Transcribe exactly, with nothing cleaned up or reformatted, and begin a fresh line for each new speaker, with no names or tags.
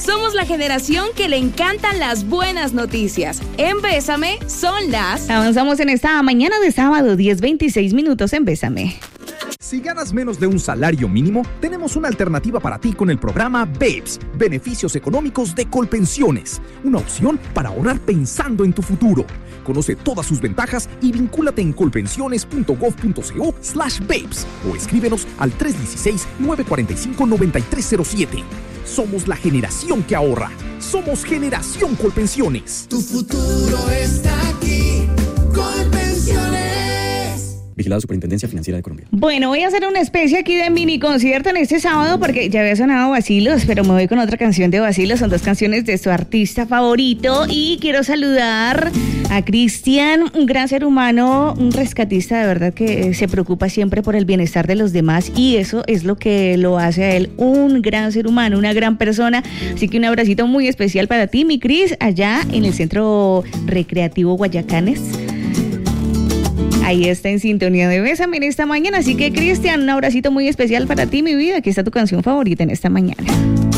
Somos la generación que le encantan las buenas noticias. En Bésame son las...
Avanzamos en esta mañana de sábado, diez veintiséis minutos en Bésame.
Si ganas menos de un salario mínimo, tenemos una alternativa para ti con el programa BEPS, Beneficios Económicos de Colpensiones, una opción para ahorrar pensando en tu futuro. Conoce todas sus ventajas y vincúlate en colpensiones.gov.co slash BEPS o escríbenos al tres uno seis, nueve cuatro cinco, nueve tres cero siete. Somos la generación que ahorra. Somos Generación Colpensiones.
Tu futuro está aquí. Colpensiones.
Vigilado Superintendencia Financiera de Colombia.
Bueno, voy a hacer una especie aquí de mini concierto en este sábado porque ya había sonado Vacilos, pero me voy con otra canción de Vacilos. Son dos canciones de su artista favorito y quiero saludar a Cristian, un gran ser humano, un rescatista de verdad que se preocupa siempre por el bienestar de los demás y eso es lo que lo hace a él un gran ser humano, una gran persona. Así que un abracito muy especial para ti, mi Cris, allá en el Centro Recreativo Guayacanes. Ahí está en sintonía de Bésame en esta mañana. Así que, Cristian, un abracito muy especial para ti, mi vida. Aquí está tu canción favorita en esta mañana.